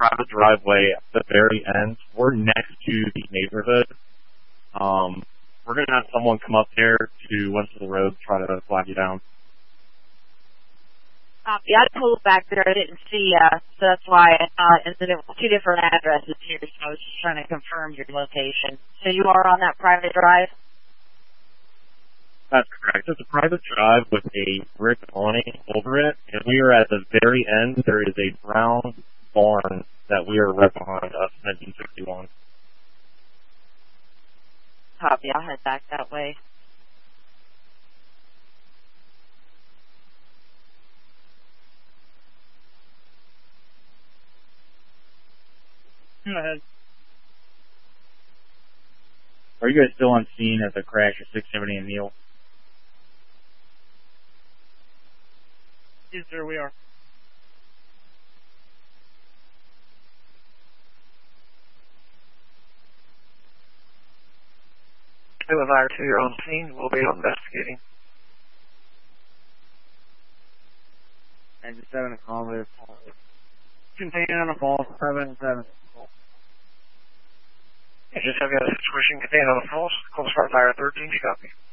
private driveway at the very end. We're next to the neighborhood. We're going to have someone come up there to Westfield Road, try to flag you down. Yeah, I pulled back there. I didn't see so that's why. And then there were two different addresses here, so I was just trying to confirm your location. So you are on that private drive? That's correct. It's a private drive with a brick awning over it, and we are at the very end. There is a brown barn that we are right behind us, 1961. Copy. I'll head back that way. Go ahead. Are you guys still on scene at the crash of 670 and Neal? Yes, sir, we are. Elevator 2, you're on scene. We'll be investigating. 97 kilometers. Contained on a false 7-7. Just have you had a situation contained on a false. Close fire 13, copy.